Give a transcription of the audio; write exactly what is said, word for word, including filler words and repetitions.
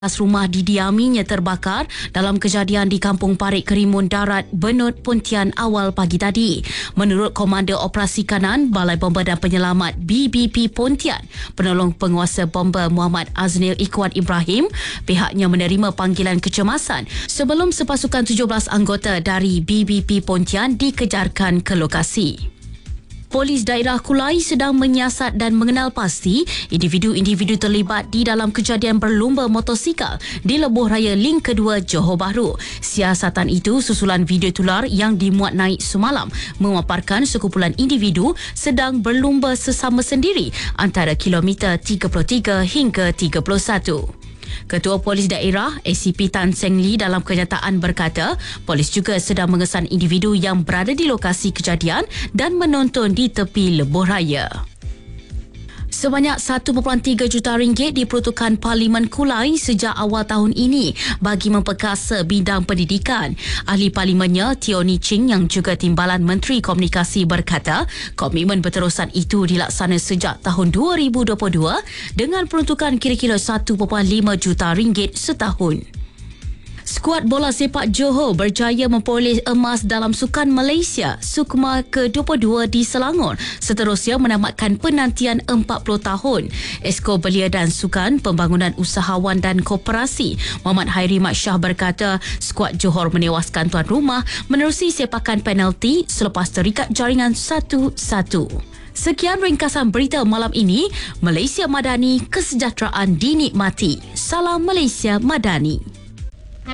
Rumah didiaminya terbakar dalam kejadian di Kampung Parit Kerimun Darat, Benut, Pontian awal pagi tadi. Menurut Komander Operasi Kanan Balai Bomba dan Penyelamat B B P Pontian, penolong penguasa bomba Muhammad Aznil Ikhwan Ibrahim, pihaknya menerima panggilan kecemasan sebelum sepasukan tujuh belas anggota dari B B P Pontian dikejarkan ke lokasi. Polis daerah Kulai sedang menyiasat dan mengenal pasti individu-individu terlibat di dalam kejadian berlumba motosikal di Lebuh Raya Link Kedua, Johor Bahru. Siasatan itu susulan video tular yang dimuat naik semalam memaparkan sekumpulan individu sedang berlumba sesama sendiri antara kilometer tiga puluh tiga hingga tiga puluh satu. Ketua Polis Daerah A C P Tan Seng Lee dalam kenyataan berkata, polis juga sedang mengesan individu yang berada di lokasi kejadian dan menonton di tepi lebuh raya. Sebanyak satu perpuluhan tiga juta ringgit diperuntukkan Parlimen Kulai sejak awal tahun ini bagi memperkasa bidang pendidikan. Ahli Parlimennya Tioni Ching yang juga Timbalan Menteri Komunikasi berkata, komitmen berterusan itu dilaksana sejak tahun dua ribu dua puluh dua dengan peruntukan kira-kira satu perpuluhan lima juta ringgit setahun. Skuad bola sepak Johor berjaya memperoleh emas dalam Sukan Malaysia Sukma ke dua puluh dua di Selangor seterusnya menamatkan penantian empat puluh tahun. Esko Belia dan Sukan Pembangunan Usahawan dan Koperasi Muhammad Hairi Mat Shah berkata, skuad Johor menewaskan tuan rumah menerusi sepakan penalti selepas terikat jaringan satu satu. Sekian ringkasan berita malam ini. Malaysia Madani, kesejahteraan dinikmati. Salam Malaysia Madani.